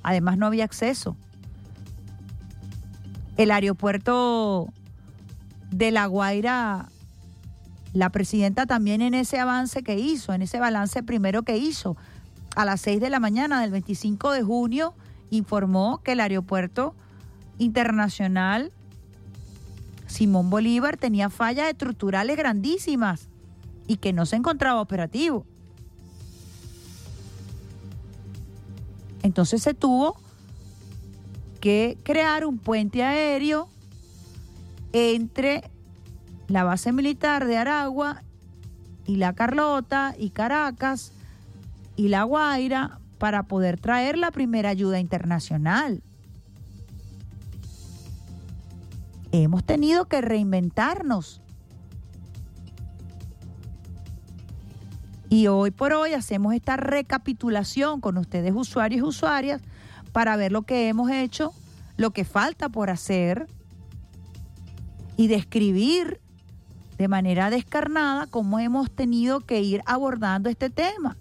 Además, no había acceso. El aeropuerto de La Guaira, la presidenta también en ese avance que hizo, en ese balance primero que hizo, a las 6 de la mañana del 25 de junio, informó que el aeropuerto internacional Simón Bolívar tenía fallas estructurales grandísimas y que no se encontraba operativo. Entonces se tuvo que crear un puente aéreo entre la base militar de Aragua y La Carlota y Caracas y La Guaira para poder traer la primera ayuda internacional. Hemos tenido que reinventarnos. Y hoy por hoy hacemos esta recapitulación con ustedes, usuarios y usuarias, para ver lo que hemos hecho, lo que falta por hacer y describir de manera descarnada cómo hemos tenido que ir abordando este tema.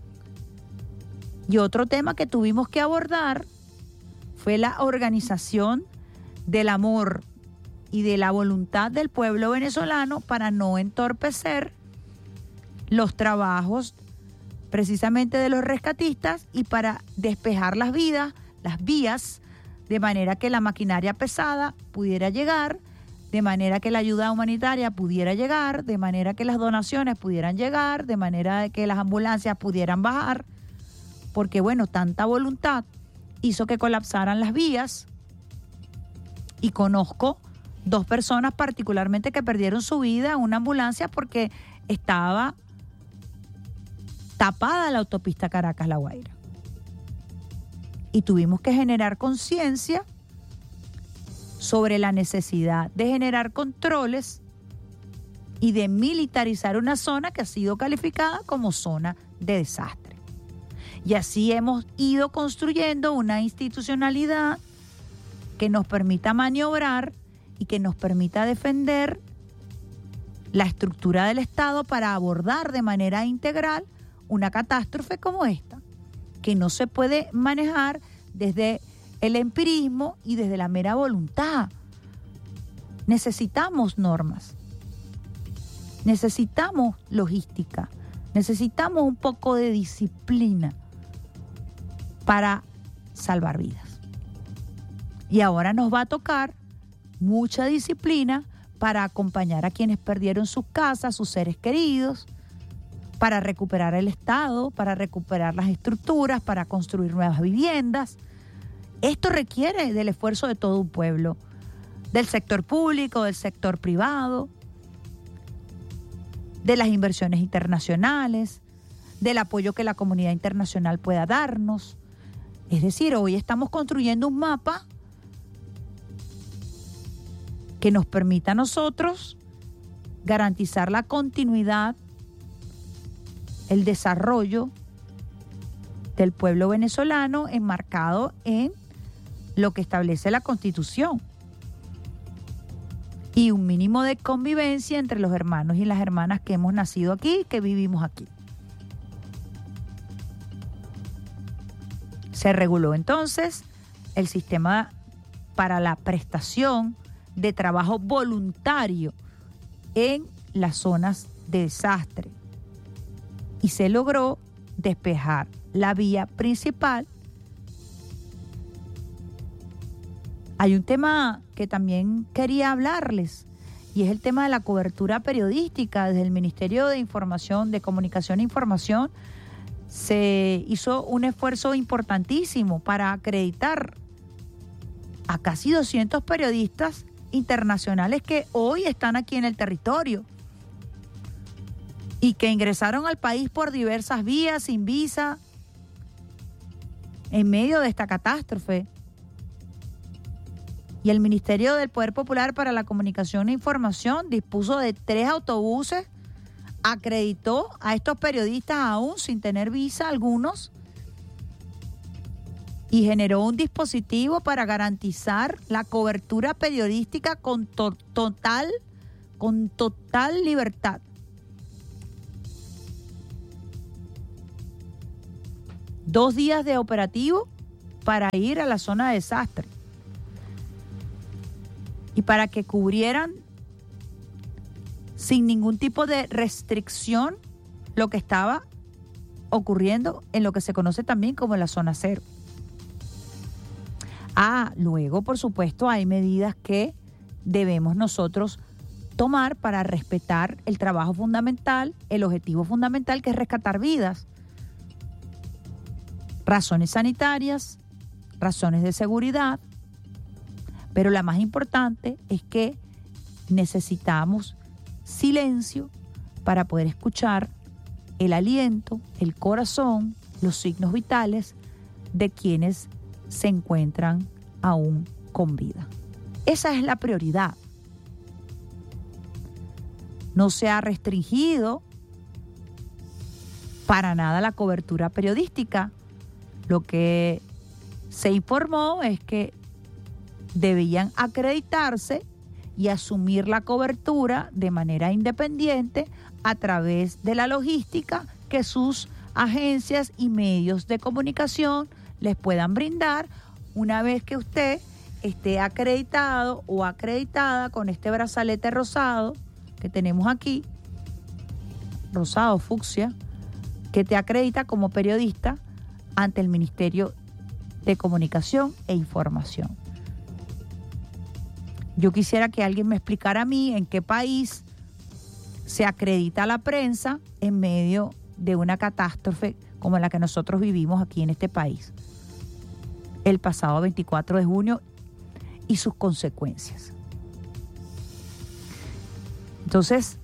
Y otro tema que tuvimos que abordar fue la organización del amor y de la voluntad del pueblo venezolano para no entorpecer los trabajos precisamente de los rescatistas y para despejar las vías, de manera que la maquinaria pesada pudiera llegar, de manera que la ayuda humanitaria pudiera llegar, de manera que las donaciones pudieran llegar, de manera que las ambulancias pudieran bajar, porque bueno, tanta voluntad hizo que colapsaran las vías. Y conozco 2 personas particularmente que perdieron su vida en una ambulancia porque estaba tapada la autopista Caracas-La Guaira. Y tuvimos que generar conciencia sobre la necesidad de generar controles y de militarizar una zona que ha sido calificada como zona de desastre. Y así hemos ido construyendo una institucionalidad que nos permita maniobrar y que nos permita defender la estructura del Estado para abordar de manera integral una catástrofe como esta, que no se puede manejar desde el empirismo y desde la mera voluntad. Necesitamos normas, necesitamos logística, necesitamos un poco de disciplina para salvar vidas. Y ahora nos va a tocar mucha disciplina para acompañar a quienes perdieron sus casas, sus seres queridos, para recuperar el Estado, para recuperar las estructuras, para construir nuevas viviendas. Esto requiere del esfuerzo de todo un pueblo, del sector público, del sector privado, de las inversiones internacionales, del apoyo que la comunidad internacional pueda darnos. Es decir, hoy estamos construyendo un mapa que nos permita a nosotros garantizar la continuidad, el desarrollo del pueblo venezolano enmarcado en lo que establece la Constitución y un mínimo de convivencia entre los hermanos y las hermanas que hemos nacido aquí, que vivimos aquí. Se reguló entonces el sistema para la prestación de trabajo voluntario en las zonas de desastre y se logró despejar la vía principal. Hay un tema que también quería hablarles y es el tema de la cobertura periodística. Desde el Ministerio de Información, de Comunicación e Información, se hizo un esfuerzo importantísimo para acreditar a casi 200 periodistas internacionales que hoy están aquí en el territorio y que ingresaron al país por diversas vías, sin visa, en medio de esta catástrofe. Y el Ministerio del Poder Popular para la Comunicación e Información dispuso de 3 autobuses, acreditó a estos periodistas aún sin tener visa algunos y generó un dispositivo para garantizar la cobertura periodística con total libertad. Dos días de operativo para ir a la zona de desastre y para que cubrieran sin ningún tipo de restricción lo que estaba ocurriendo en lo que se conoce también como la zona cero. Luego, por supuesto, hay medidas que debemos nosotros tomar para respetar el trabajo fundamental, el objetivo fundamental, que es rescatar vidas. Razones sanitarias, razones de seguridad, pero la más importante es que necesitamos silencio para poder escuchar el aliento, el corazón, los signos vitales de quienes se encuentran aún con vida. Esa es la prioridad. No se ha restringido para nada la cobertura periodística. Lo que se informó es que debían acreditarse y asumir la cobertura de manera independiente a través de la logística que sus agencias y medios de comunicación les puedan brindar una vez que usted esté acreditado o acreditada con este brazalete rosado que tenemos aquí, rosado fucsia, que te acredita como periodista ante el Ministerio de Comunicación e Información. Yo quisiera que alguien me explicara a mí en qué país se acredita la prensa en medio de una catástrofe como la que nosotros vivimos aquí en este país el pasado 24 de junio y sus consecuencias. Entonces,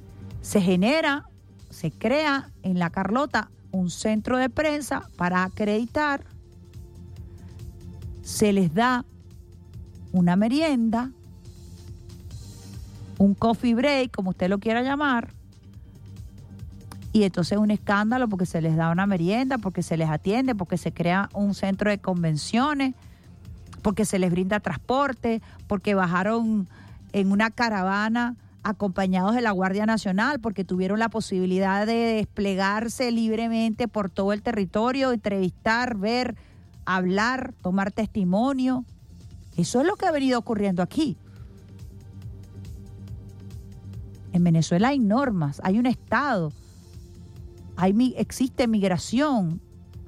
se crea en La Carlota un centro de prensa para acreditar, se les da una merienda, un coffee break, como usted lo quiera llamar, y entonces es un escándalo porque se les da una merienda, porque se les atiende, porque se crea un centro de convenciones, porque se les brinda transporte, porque bajaron en una caravana acompañados de la Guardia Nacional, porque tuvieron la posibilidad de desplegarse libremente por todo el territorio, entrevistar, ver, hablar, tomar testimonio. Eso es lo que ha venido ocurriendo aquí. En Venezuela hay normas, hay un Estado, existe migración.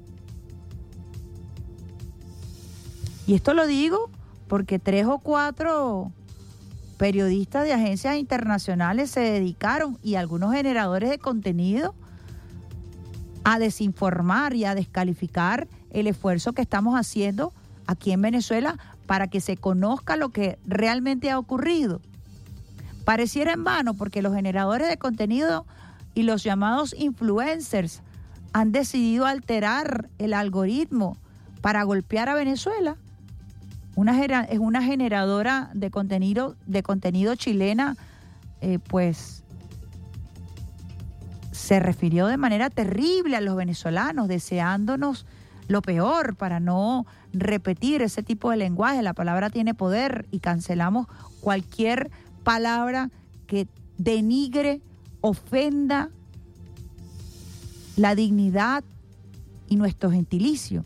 Y esto lo digo porque 3 o 4 periodistas de agencias internacionales se dedicaron, y algunos generadores de contenido, a desinformar y a descalificar el esfuerzo que estamos haciendo aquí en Venezuela para que se conozca lo que realmente ha ocurrido. Pareciera en vano porque los generadores de contenido y los llamados influencers han decidido alterar el algoritmo para golpear a Venezuela. Es una generadora de contenido chilena, pues se refirió de manera terrible a los venezolanos, deseándonos lo peor para no repetir ese tipo de lenguaje. La palabra tiene poder y cancelamos cualquier palabra que denigre, ofenda la dignidad y nuestro gentilicio.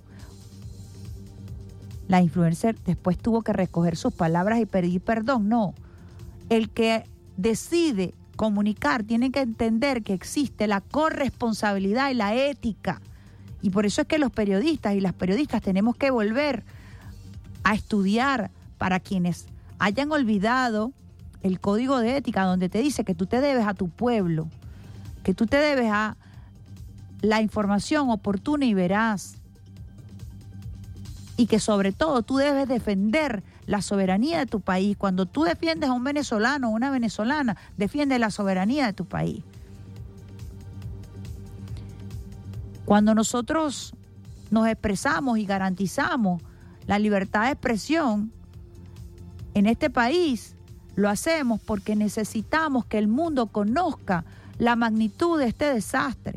La influencer después tuvo que recoger sus palabras y pedir perdón. No, el que decide comunicar tiene que entender que existe la corresponsabilidad y la ética. Y por eso es que los periodistas y las periodistas tenemos que volver a estudiar, para quienes hayan olvidado el código de ética, donde te dice que tú te debes a tu pueblo, que tú te debes a la información oportuna y veraz, y que sobre todo tú debes defender la soberanía de tu país. Cuando tú defiendes a un venezolano o una venezolana, defiendes la soberanía de tu país. Cuando nosotros nos expresamos y garantizamos la libertad de expresión en este país, lo hacemos porque necesitamos que el mundo conozca la magnitud de este desastre,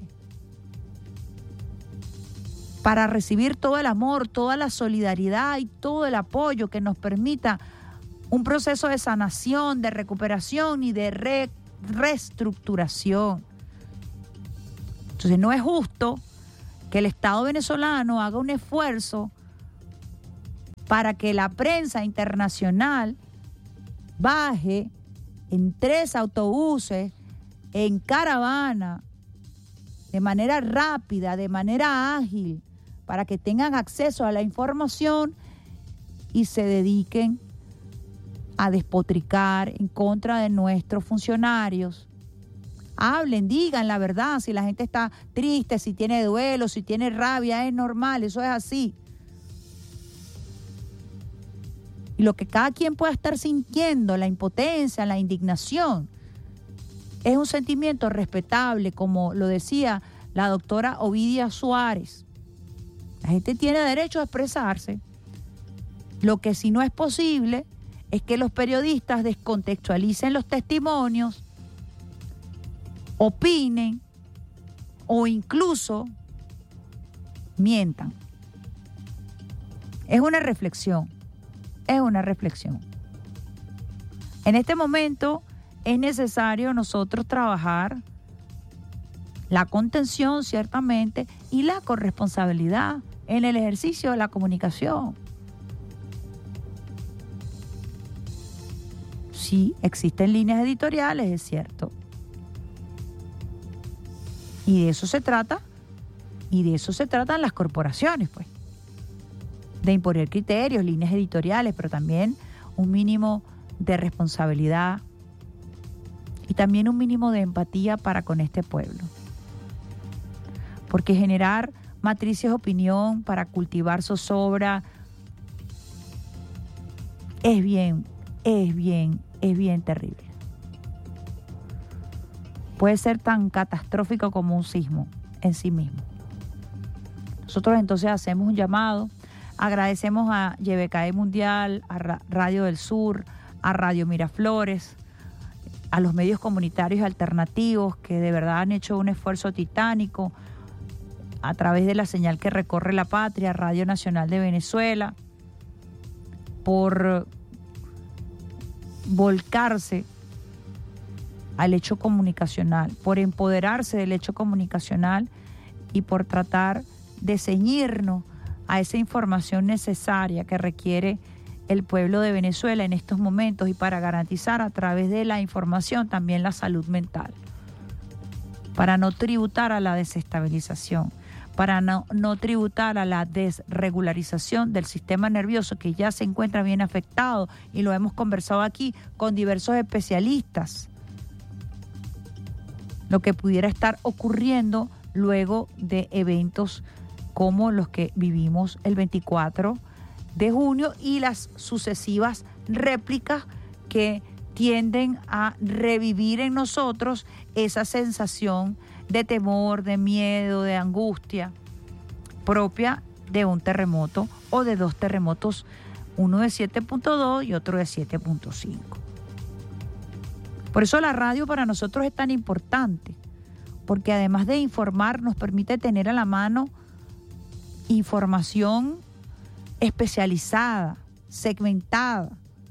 para recibir todo el amor, toda la solidaridad y todo el apoyo que nos permita un proceso de sanación, de recuperación y de reestructuración. Entonces no es justo que el Estado venezolano haga un esfuerzo para que la prensa internacional baje en 3 autobuses, en caravana, de manera rápida, de manera ágil, para que tengan acceso a la información y se dediquen a despotricar en contra de nuestros funcionarios. Hablen, digan la verdad, si la gente está triste, si tiene duelo, si tiene rabia, es normal, eso es así. Y lo que cada quien pueda estar sintiendo, la impotencia, la indignación, es un sentimiento respetable, como lo decía la doctora Ovidia Suárez. La gente tiene derecho a expresarse. Lo que sí no es posible es que los periodistas descontextualicen los testimonios, opinen o incluso mientan. Es una reflexión. Es una reflexión. En este momento es necesario nosotros trabajar la contención, ciertamente, y la corresponsabilidad en el ejercicio de la comunicación. Sí, existen líneas editoriales, es cierto. Y de eso se trata, y de eso se tratan las corporaciones, pues. De imponer criterios, líneas editoriales, pero también un mínimo de responsabilidad y también un mínimo de empatía para con este pueblo. Porque generar matrices de opinión para cultivar zozobra es bien terrible. Puede ser tan catastrófico como un sismo en sí mismo. Nosotros entonces hacemos un llamado. Agradecemos a YBKE Mundial, a Radio del Sur, a Radio Miraflores, a los medios comunitarios alternativos que de verdad han hecho un esfuerzo titánico a través de la señal que recorre la patria, Radio Nacional de Venezuela, por volcarse al hecho comunicacional, por empoderarse del hecho comunicacional y por tratar de ceñirnos a esa información necesaria que requiere el pueblo de Venezuela en estos momentos y para garantizar a través de la información también la salud mental, para no tributar a la desestabilización, para no tributar a la desregularización del sistema nervioso que ya se encuentra bien afectado, y lo hemos conversado aquí con diversos especialistas, lo que pudiera estar ocurriendo luego de eventos como los que vivimos el 24 de junio y las sucesivas réplicas que tienden a revivir en nosotros esa sensación de temor, de miedo, de angustia propia de un terremoto o de 2 terremotos, uno de 7.2 y otro de 7.5. Por eso la radio para nosotros es tan importante, porque además de informar nos permite tener a la mano información especializada, segmentada,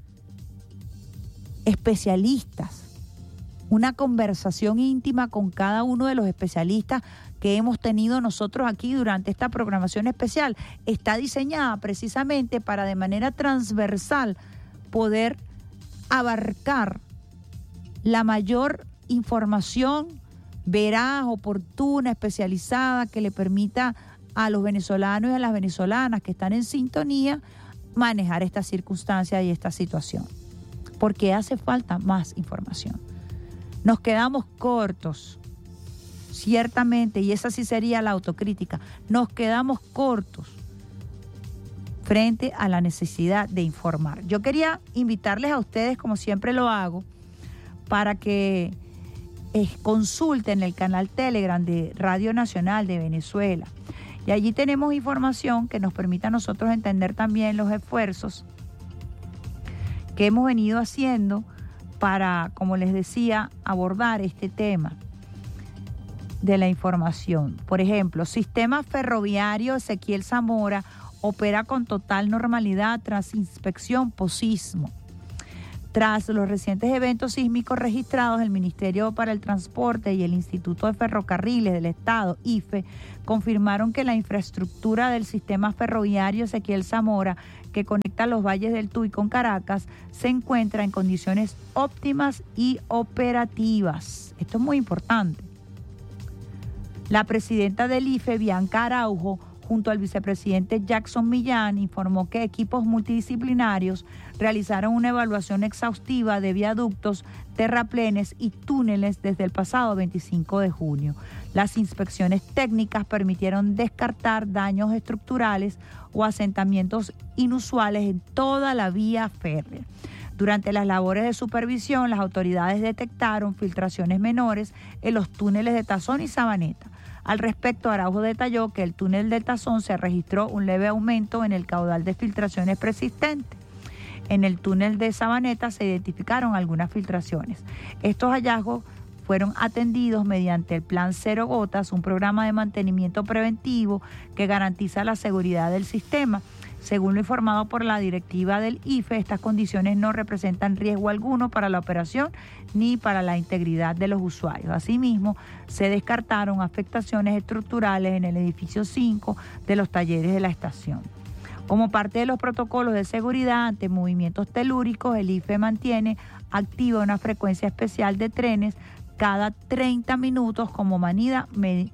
especialistas, una conversación íntima con cada uno de los especialistas que hemos tenido nosotros aquí durante esta programación especial. Está diseñada precisamente para de manera transversal poder abarcar la mayor información veraz, oportuna, especializada, que le permita a los venezolanos y a las venezolanas que están en sintonía manejar esta circunstancia y esta situación. Porque hace falta más información. Nos quedamos cortos, ciertamente, y esa sí sería la autocrítica. Nos quedamos cortos frente a la necesidad de informar. Yo quería invitarles a ustedes, como siempre lo hago, para que consulten el canal Telegram de Radio Nacional de Venezuela. Y allí tenemos información que nos permite a nosotros entender también los esfuerzos que hemos venido haciendo para, como les decía, abordar este tema de la información. Por ejemplo, Sistema Ferroviario Ezequiel Zamora opera con total normalidad tras inspección posismo. Tras los recientes eventos sísmicos registrados, el Ministerio para el Transporte y el Instituto de Ferrocarriles del Estado, IFE, confirmaron que la infraestructura del sistema ferroviario Ezequiel Zamora, que conecta los valles del Tuy con Caracas, se encuentra en condiciones óptimas y operativas. Esto es muy importante. La presidenta del IFE, Bianca Araujo, junto al vicepresidente Jackson Millán, informó que equipos multidisciplinarios realizaron una evaluación exhaustiva de viaductos, terraplenes y túneles desde el pasado 25 de junio. Las inspecciones técnicas permitieron descartar daños estructurales o asentamientos inusuales en toda la vía férrea. Durante las labores de supervisión, las autoridades detectaron filtraciones menores en los túneles de Tazón y Sabaneta. Al respecto, Araujo detalló que el túnel del Tazón se registró un leve aumento en el caudal de filtraciones persistentes. En el túnel de Sabaneta se identificaron algunas filtraciones. Estos hallazgos fueron atendidos mediante el Plan Cero Gotas, un programa de mantenimiento preventivo que garantiza la seguridad del sistema. Según lo informado por la directiva del IFE, estas condiciones no representan riesgo alguno para la operación ni para la integridad de los usuarios. Asimismo, se descartaron afectaciones estructurales en el edificio 5 de los talleres de la estación. Como parte de los protocolos de seguridad ante movimientos telúricos, el IFE mantiene activa una frecuencia especial de trenes cada 30 minutos como medida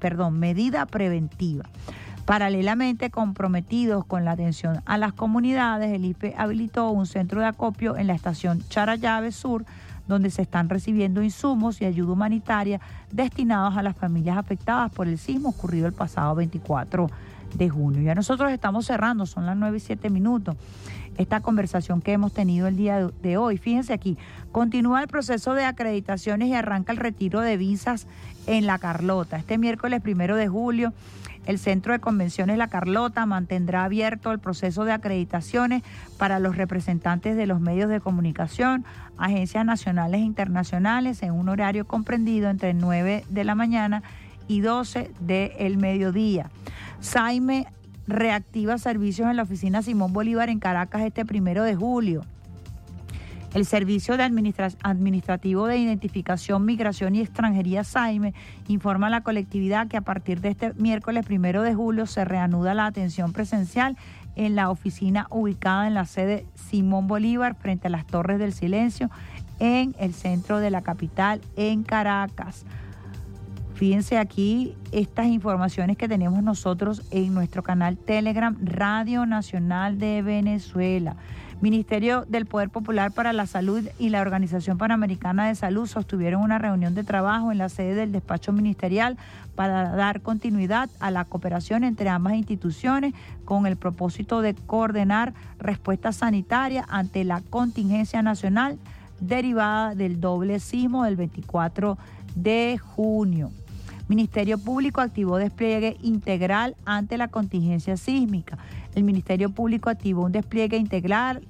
preventiva. Paralelamente, comprometidos con la atención a las comunidades, el IFE habilitó un centro de acopio en la estación Charallave Sur, donde se están recibiendo insumos y ayuda humanitaria destinados a las familias afectadas por el sismo ocurrido el pasado 24 de junio. Ya nosotros estamos cerrando, son las 9:07, esta conversación que hemos tenido el día de hoy. Fíjense aquí, continúa el proceso de acreditaciones y arranca el retiro de visas en La Carlota. Este miércoles 1 de julio, el Centro de Convenciones La Carlota mantendrá abierto el proceso de acreditaciones para los representantes de los medios de comunicación, agencias nacionales e internacionales en un horario comprendido entre 9 de la mañana y 12 del mediodía. SAIME reactiva servicios en la oficina Simón Bolívar en Caracas este 1 de julio. El Servicio de Administrativo de Identificación, Migración y Extranjería, SAIME, informa a la colectividad que a partir de este miércoles 1 de julio se reanuda la atención presencial en la oficina ubicada en la sede Simón Bolívar frente a las Torres del Silencio en el centro de la capital, en Caracas. Fíjense aquí estas informaciones que tenemos nosotros en nuestro canal Telegram, Radio Nacional de Venezuela. Ministerio del Poder Popular para la Salud y la Organización Panamericana de Salud sostuvieron una reunión de trabajo en la sede del despacho ministerial para dar continuidad a la cooperación entre ambas instituciones con el propósito de coordinar respuesta sanitaria ante la contingencia nacional derivada del doble sismo del 24 de junio. Ministerio Público activó despliegue integral ante la contingencia sísmica. El Ministerio Público activó un despliegue integral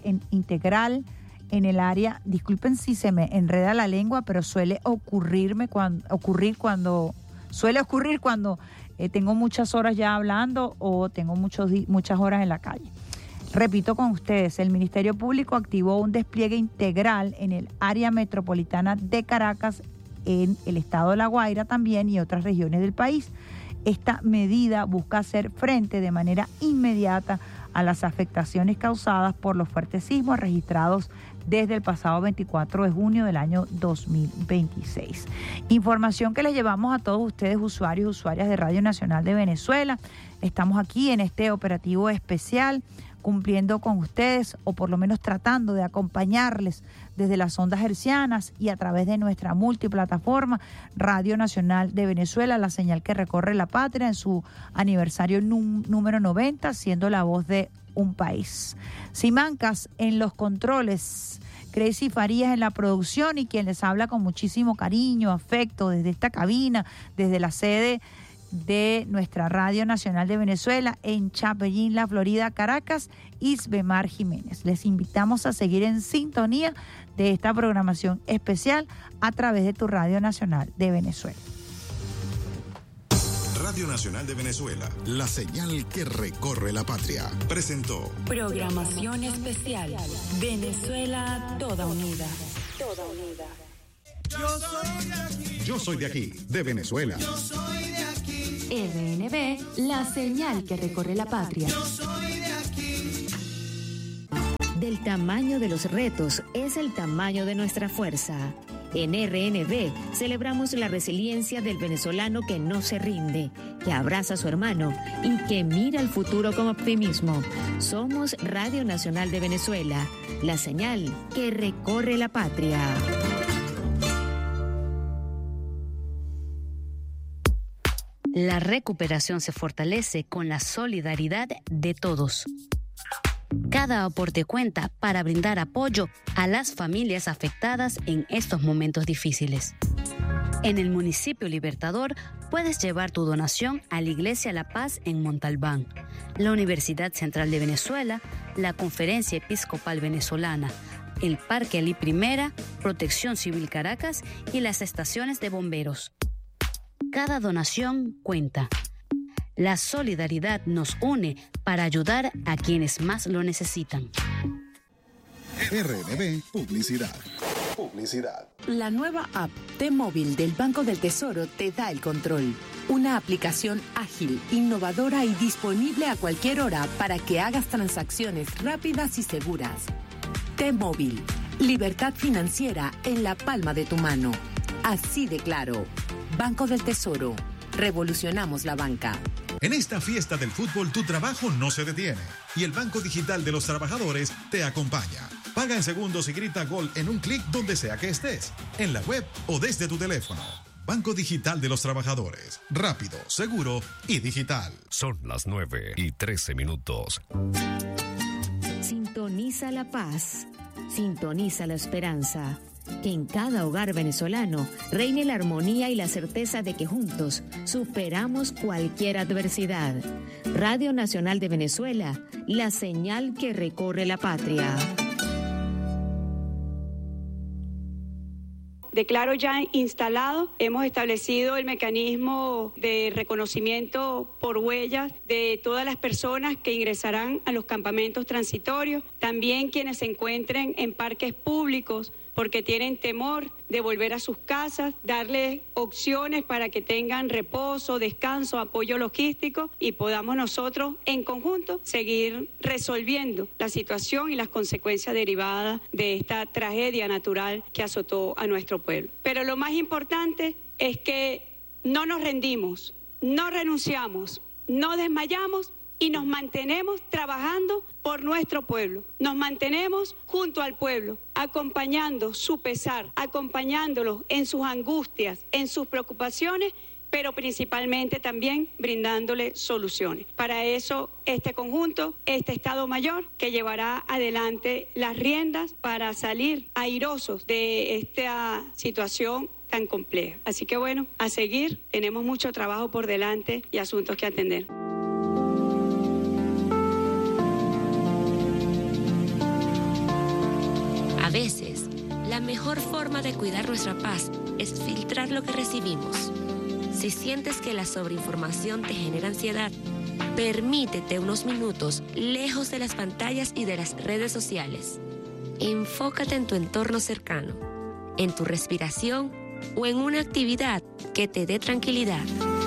en el área, disculpen si se me enreda la lengua, pero suele ocurrir cuando tengo muchas horas ya hablando o tengo muchas horas en la calle. Repito con ustedes, el Ministerio Público activó un despliegue integral en el área metropolitana de Caracas, en el estado de La Guaira también y otras regiones del país. Esta medida busca hacer frente de manera inmediata a las afectaciones causadas por los fuertes sismos registrados desde el pasado 24 de junio del año 2026. Información que les llevamos a todos ustedes, usuarios y usuarias de Radio Nacional de Venezuela. Estamos aquí en este operativo especial cumpliendo con ustedes, o por lo menos tratando de acompañarles desde las ondas hercianas y a través de nuestra multiplataforma Radio Nacional de Venezuela, la señal que recorre la patria en su aniversario número 90, siendo la voz de un país. Simancas en los controles, Crazy Farías en la producción y quien les habla con muchísimo cariño, afecto desde esta cabina, desde la sede de nuestra Radio Nacional de Venezuela en Chapellín, La Florida, Caracas, Isbemar Jiménez. Les invitamos a seguir en sintonía de esta programación especial a través de tu Radio Nacional de Venezuela. Radio Nacional de Venezuela, la señal que recorre la patria, presentó Programación especial. Venezuela toda unida. Toda unida. Yo soy de aquí, de Venezuela. Yo soy de aquí. RNB, la señal que recorre la patria. Yo soy de aquí. Del tamaño de los retos es el tamaño de nuestra fuerza. En RNB celebramos la resiliencia del venezolano que no se rinde, que abraza a su hermano y que mira al futuro con optimismo. Somos Radio Nacional de Venezuela, la señal que recorre la patria. La recuperación se fortalece con la solidaridad de todos. Cada aporte cuenta para brindar apoyo a las familias afectadas en estos momentos difíciles. En el municipio Libertador puedes llevar tu donación a la Iglesia La Paz en Montalbán, la Universidad Central de Venezuela, la Conferencia Episcopal Venezolana, el Parque Alí Primera, Protección Civil Caracas y las estaciones de bomberos. Cada donación cuenta. La solidaridad nos une para ayudar a quienes más lo necesitan. RNB Publicidad. La nueva app T-Móvil del Banco del Tesoro te da el control. Una aplicación ágil, innovadora y disponible a cualquier hora para que hagas transacciones rápidas y seguras. T-Móvil, libertad financiera en la palma de tu mano. Así de claro. Banco del Tesoro. Revolucionamos la banca. En esta fiesta del fútbol tu trabajo no se detiene y el Banco Digital de los Trabajadores te acompaña. Paga en segundos y grita gol en un clic donde sea que estés, en la web o desde tu teléfono. Banco Digital de los Trabajadores. Rápido, seguro y digital. Son las 9:13. Sintoniza la paz. Sintoniza la esperanza. Que en cada hogar venezolano reine la armonía y la certeza de que juntos superamos cualquier adversidad. Radio Nacional de Venezuela, la señal que recorre la patria. De Claro ya instalado, hemos establecido el mecanismo de reconocimiento por huellas de todas las personas que ingresarán a los campamentos transitorios, también quienes se encuentren en parques públicos porque tienen temor de volver a sus casas, darles opciones para que tengan reposo, descanso, apoyo logístico y podamos nosotros en conjunto seguir resolviendo la situación y las consecuencias derivadas de esta tragedia natural que azotó a nuestro pueblo. Pero lo más importante es que no nos rendimos, no renunciamos, no desmayamos y nos mantenemos trabajando por nuestro pueblo. Nos mantenemos junto al pueblo, acompañando su pesar, acompañándolos en sus angustias, en sus preocupaciones, pero principalmente también brindándole soluciones. Para eso, este conjunto, este Estado Mayor, que llevará adelante las riendas para salir airosos de esta situación tan compleja. Así que bueno, a seguir, tenemos mucho trabajo por delante y asuntos que atender. A veces, la mejor forma de cuidar nuestra paz es filtrar lo que recibimos. Si sientes que la sobreinformación te genera ansiedad, permítete unos minutos lejos de las pantallas y de las redes sociales. Enfócate en tu entorno cercano, en tu respiración o en una actividad que te dé tranquilidad.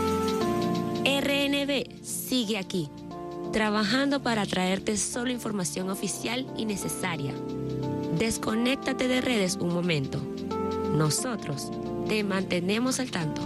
RNB sigue aquí, trabajando para traerte solo información oficial y necesaria. Desconéctate de redes un momento. Nosotros te mantenemos al tanto.